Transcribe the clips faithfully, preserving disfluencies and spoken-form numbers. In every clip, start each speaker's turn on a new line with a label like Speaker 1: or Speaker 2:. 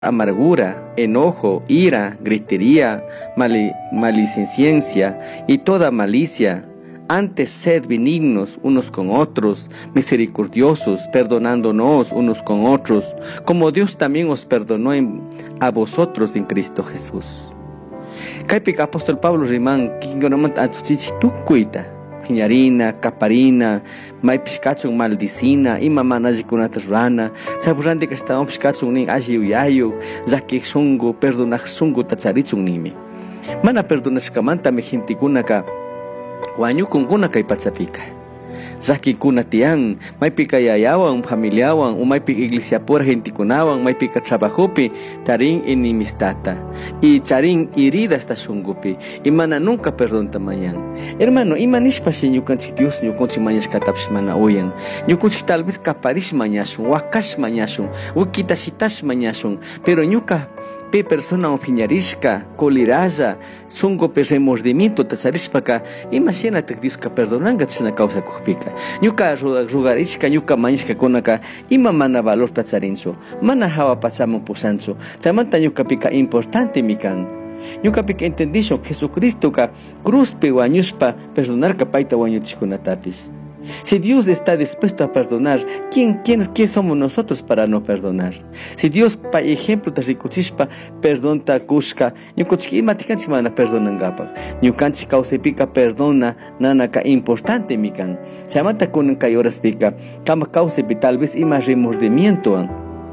Speaker 1: amargura, enojo, ira, gritería, mali, maledicencia y toda malicia. Antes sed benignos unos con otros, misericordiosos, perdonándonos unos con otros, como Dios también os perdonó en, a vosotros en Cristo Jesús. Kaypika apóstol Pablo riman kingonaman atsuchichi tukuita, kiñarina, caparina, may piskachung maldicina, ima manajikunata rana, saburandi que estaban piskachung ning ajiu yayu, zaki sungu, perdonak sungu tacharichung nimi. Mana perdonashkamanta mi jintikunaka wañukunkuna kay pachapika. Zakikuna tiyan, maypika yayawan, familiawan, o maypika iglesia pura gentikunawan, maypika trabajopi, tarin inimistata. Y charin herida esta shungupi, y mana nunca perdón tamayan. Hermano, imanishpa si ñukanchik Dios ñukanchik mañash katapsh mana oyan. Ñukanchik tal vez kaparish mañashun, wakash mañashun, wikitashitash mañashun, pero ñuka pe persona opiñarishka, coliraya, sungo pe remordimiento tacharishpaka, imagínate que Dios ka perdonanga tsina causa kujpika. Ñuka rugarishka, ñuka manishka konaka, ima mana valor tacharincho, mana hawa pachamun pusancho, chamanta ñuka pika importante mikan. Ñuka pika entendisho Jesucristo ka cruz pe wañushpa perdonar ka paita wañuchikunatapis. Si Dios está dispuesto a perdonar, ¿quién, quién, ¿quién somos nosotros para no perdonar? Si Dios, por ejemplo, te rikuchishpa, perdón ta kushka, ñukanchik imatikanchik mana perdonangapa. Ñukanchik kausepika perdona, nanaka importante mikan. Chamanta kunan kay horas pika, kama kausepi tal vez ima remordimiento.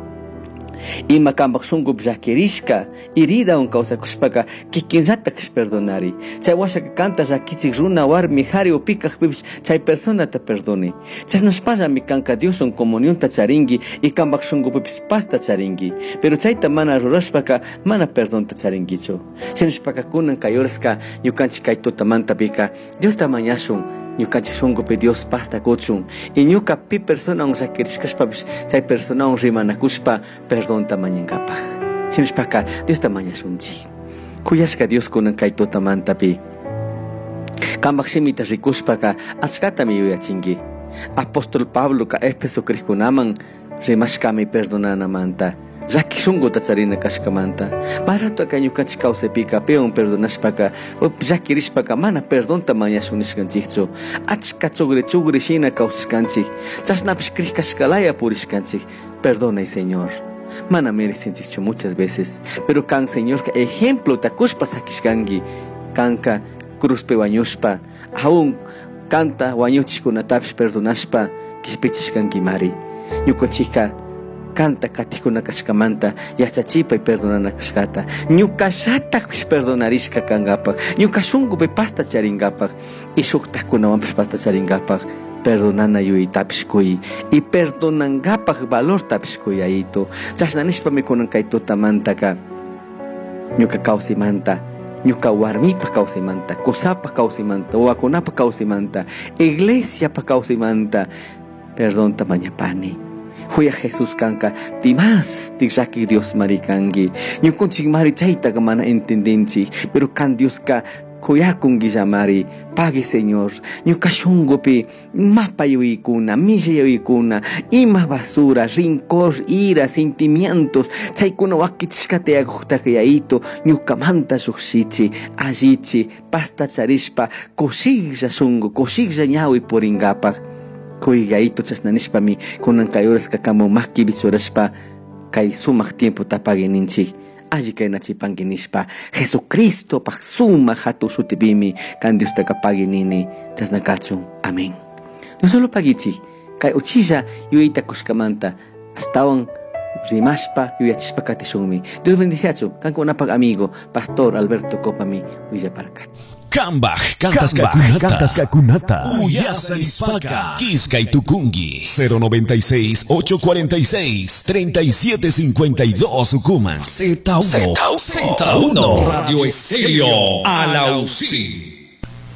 Speaker 1: Ima kambak sungup jakirishka, irida un causa kushpaka, kikinrata kish perdonari. Chay washa que canta jakichik runa war mijari o pika pibish, chay persona te perdone. Chay nashpaya mi kanka Dios un comunión ta charingi, y kambak sungup pibis pasta charingi. Pero chay ta mana rurashpaka, mana perdón ta charingicho. Chay nashpaka kunan kayorska, yukanchi kay tota manta pika, Dios ta mañashun, ñukanchik sungupi Dios pasta kuchun, y ñuka pi persona un jakirishkashpapish, chay persona un rimanakushpa, perdón tamañangapaj. Sinishpaka, Dios tamañashunchi. Kuyashka Dios kunan kay tota mantapi. Kambak shimita rikushpaka, achkatami yuyachingi. Apóstol Pablo ka Efeso krikunaman, rimashkami perdonanamanta. Zaki shungo tacharina kashkamanta. Barato ka ñukanchik kausepika peon perdonashpaka, zakirishpaka mana perdón tamañashunishkanchikchu. Achka chugri chugri shina kausishkanchik. Chasnapish krikashkalaya purishkanchik. Perdona, Señor. Mana merecinchikchu muchas veces, pero kan Señor ka ejemplo takushpa sakishkangi. Kanka cruzpe wañushpa, aún kanta wañuchishkunatapish perdonashpa, kishpichishkanki mari. Ñukanchikka kanta katikuna kashkamanta yachachipa y perdonana kashkata. Ñukashata perdonarishka kangapak. Ñukashungupe pasta charingapak. Y shuktakunawanpish pasta charingapak. Perdonana yui tapishkuy. Y perdonangapak valor tapishkuy aito. Chasnanishpa mi kunan kay tutamantaka. Ñuka kawsimanta. Ñuka warmipa kawsimanta. Kusapa kawsimanta. Wakunapa kawsimanta. Iglesia pa kawsimanta. Perdón tamañapani. Huya Jesús kanka, timas, tixaki Dios marikangi. Ñukunchik mari chayta mana entendinchi, pero kan Dios ka kuyakungi llamari, pague Señor. Ñuka shungupi, mapa yuikuna, milla yuikuna, ima basura, rincor, ira, sentimientos, chaykuna wakichkate agujtakiyaito, ñuka manta shukshichi, allichi, pasta charishpa, koshiglla shungu, koshiglla ñawi poringapak. Kuigaito chasnanishpami kunan kay horas kakamo maki bisurashpa kay sumak tiempo tapagininchik alli kay nachipanginishpa Jesucristo pak suma hatu sutibimi kan Dios takapaginini chasnakachu. Amén. No solo pagichik kay uchilla yuita kushkamanta astawan rimashpa yuyachishpa katishunmi. Dios bendiciachu kankunapag amigo Pastor Alberto Copami Villaparca.
Speaker 2: Kambaj, Kantas Kakunata, Uyasa Ispaka, Kiskay Tukungi, cero noventa y seis, ocho cuarenta y seis, treinta y siete cincuenta y dos Sucuman, Z uno, Z uno, Radio Estéreo, Alausí.